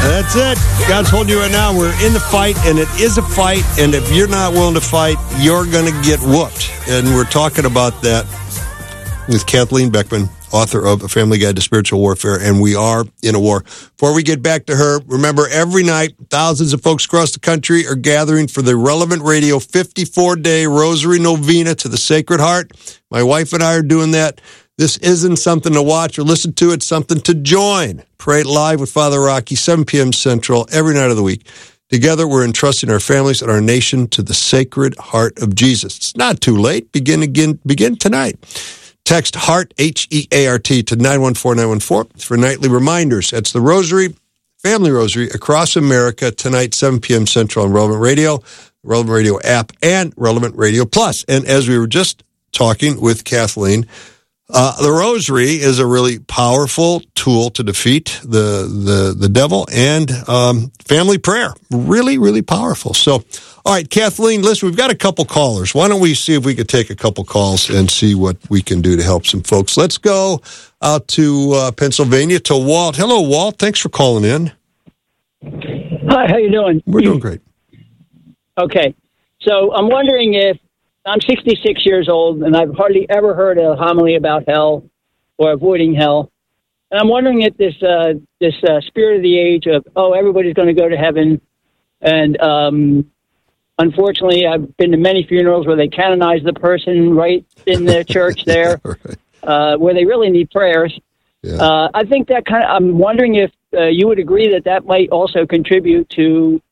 That's it. God's holding you right now. We're in the fight, and it is a fight. And if you're not willing to fight, you're going to get whooped. And we're talking about that with Kathleen Beckman, author of A Family Guide to Spiritual Warfare, and we are in a war. Before we get back to her, remember, every night, thousands of folks across the country are gathering for the Relevant Radio 54-day Rosary Novena to the Sacred Heart. My wife and I are doing that. This isn't something to watch or listen to. It's something to join. Pray live with Father Rocky, 7 p.m. Central, every night of the week. Together, we're entrusting our families and our nation to the Sacred Heart of Jesus. It's not too late. Begin tonight. Text HEART, H-E-A-R-T, to 914-914 for nightly reminders. That's the Rosary, Family Rosary, across America, tonight, 7 p.m. Central on Relevant Radio, the Relevant Radio app, and Relevant Radio Plus. And as we were just talking with Kathleen, the Rosary is a really powerful tool to defeat the devil, and family prayer. Really, really powerful. So, all right, Kathleen, listen, we've got a couple callers. Why don't we see if we could take a couple calls and see what we can do to help some folks. Let's go out to Pennsylvania to Walt. Hello, Walt. Thanks for calling in. Hi, how you doing? We're doing great. Okay, so I'm wondering if I'm 66 years old, and I've hardly ever heard a homily about hell or avoiding hell. And I'm wondering if this spirit of the age of, everybody's going to go to heaven. And unfortunately, I've been to many funerals where they canonize the person right in the church there, right. Where they really need prayers. Yeah. I think that I'm wondering if you would agree that might also contribute to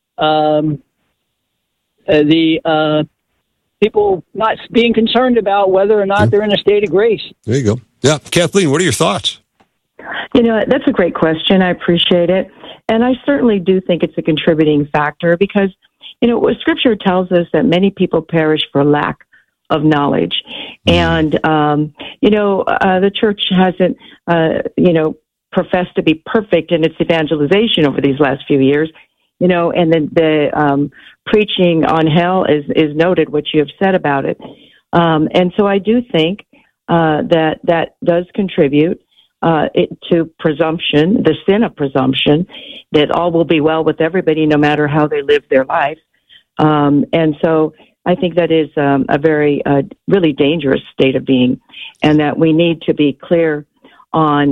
the people not being concerned about whether or not they're in a state of grace. There you go. Yeah. Kathleen, what are your thoughts? That's a great question. I appreciate it. And I certainly do think it's a contributing factor because, what Scripture tells us that many people perish for lack of knowledge. And, the church hasn't, professed to be perfect in its evangelization over these last few years. And then the preaching on hell is noted, what you have said about it. And so I do think that does contribute to presumption, the sin of presumption, that all will be well with everybody no matter how they live their life. And so I think that is a very, really dangerous state of being, and that we need to be clear on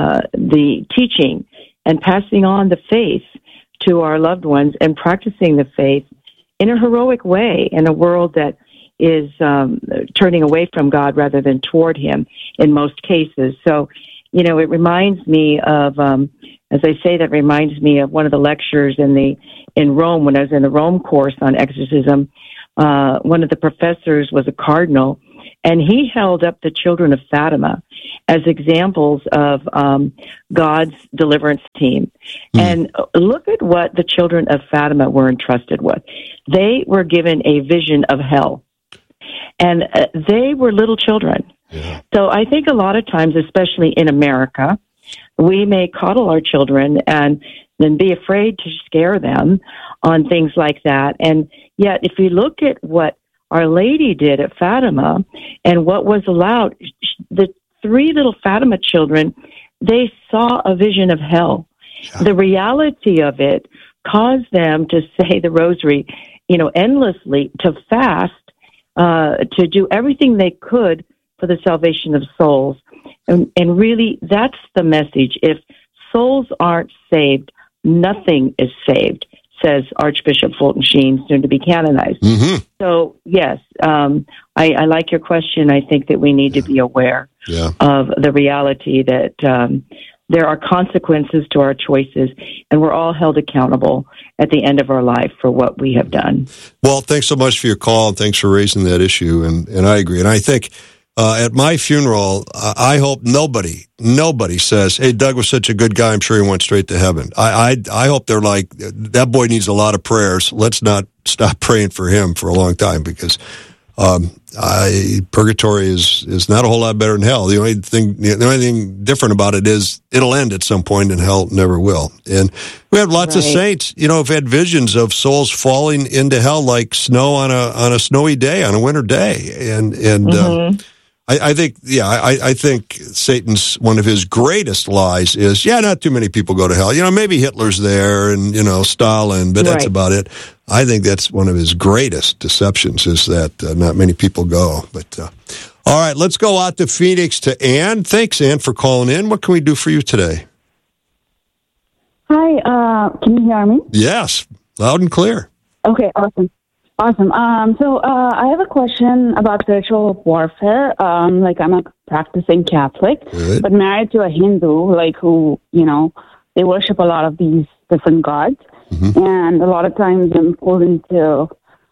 the teaching and passing on the faith to our loved ones and practicing the faith in a heroic way in a world that is turning away from God rather than toward Him in most cases. So, it reminds me of, as I say, that reminds me of one of the lectures in Rome when I was in the Rome course on exorcism. One of the professors was a cardinal, and he held up the children of Fatima as examples of God's deliverance team. And look at what the children of Fatima were entrusted with. They were given a vision of hell, and they were little children. Yeah. So I think a lot of times, especially in America, we may coddle our children and then be afraid to scare them on things like that. And yet, if you look at what Our Lady did at Fatima and what was allowed, the 3 little Fatima children, they saw a vision of hell. Yeah. The reality of it caused them to say the rosary, endlessly, to fast, to do everything they could for the salvation of souls. And really, that's the message. If souls aren't saved, nothing is saved, says Archbishop Fulton Sheen, soon to be canonized. Mm-hmm. So, yes, I like your question. I think that we need to be aware of the reality that there are consequences to our choices, and we're all held accountable at the end of our life for what we have done. Well, thanks so much for your call, and thanks for raising that issue, and I agree. And I think at my funeral, I hope nobody says, "Hey, Doug was such a good guy, I'm sure he went straight to heaven." I hope they're like, "That boy needs a lot of prayers. Let's not stop praying for him for a long time," because purgatory is not a whole lot better than hell. The only thing different about it is it'll end at some point, and hell never will. And we have lots of saints, have had visions of souls falling into hell like snow on a snowy day, on a winter day, and I think Satan's, one of his greatest lies is, not too many people go to hell. Maybe Hitler's there and, Stalin, but that's about it. I think that's one of his greatest deceptions is that not many people go. But all right, let's go out to Phoenix to Ann. Thanks, Ann, for calling in. What can we do for you today? Hi, can you hear me? Yes, loud and clear. Okay, awesome. So I have a question about spiritual warfare. I'm a practicing Catholic, but married to a Hindu, who, they worship a lot of these different gods. Mm-hmm. And a lot of times I'm pulled into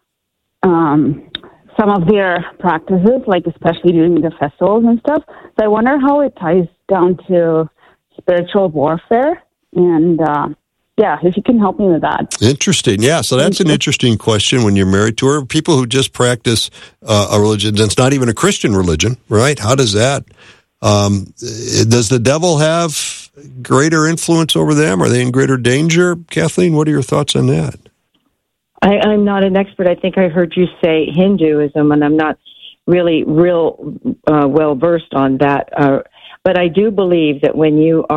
some of their practices, especially during the festivals and stuff. So I wonder how it ties down to spiritual warfare. And, if you can help me with that. Interesting. Yeah, so that's an interesting question when you're married to her. People who just practice a religion that's not even a Christian religion, right? How does that, does the devil have greater influence over them? Are they in greater danger? Kathleen, what are your thoughts on that? I'm not an expert. I think I heard you say Hinduism, and I'm not really real well-versed on that. But I do believe that when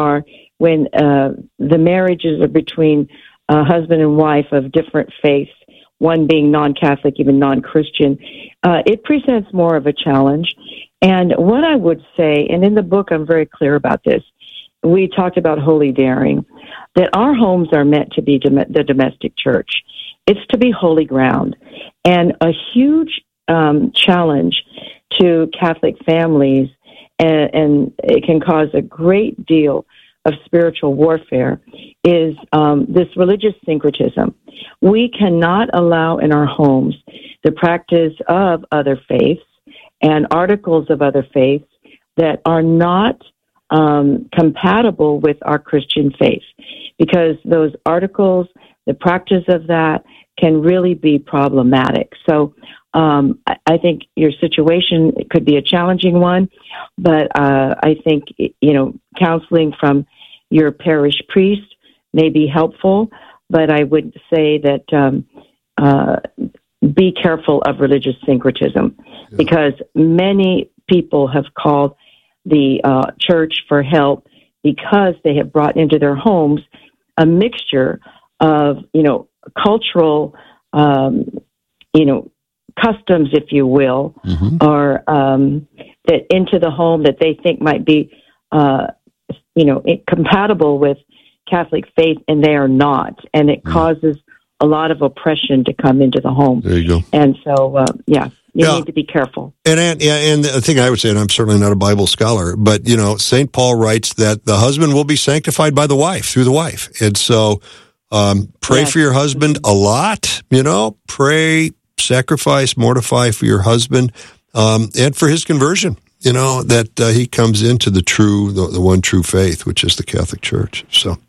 the marriages are between a husband and wife of different faiths, one being non-Catholic, even non-Christian, it presents more of a challenge. And what I would say, and in the book I'm very clear about this, we talked about holy daring, that our homes are meant to be the domestic church. It's to be holy ground. And a huge challenge to Catholic families, and it can cause a great deal of spiritual warfare, is this religious syncretism. We cannot allow in our homes the practice of other faiths and articles of other faiths that are not compatible with our Christian faith, because those articles, the practice of that, can really be problematic. So I think your situation could be a challenging one, but I think, counseling from your parish priest may be helpful, but I would say that be careful of religious syncretism, because many people have called the church for help because they have brought into their homes a mixture of, cultural, customs, if you will, or that into the home that they think might be, compatible with Catholic faith, and they are not. And it causes a lot of oppression to come into the home. There you go. And so, you need to be careful. And the thing I would say, and I'm certainly not a Bible scholar, but, St. Paul writes that the husband will be sanctified by the wife, through the wife. And so pray for your husband a lot, pray, sacrifice, mortify for your husband, and for his conversion, that he comes into the one true faith, which is the Catholic Church. So,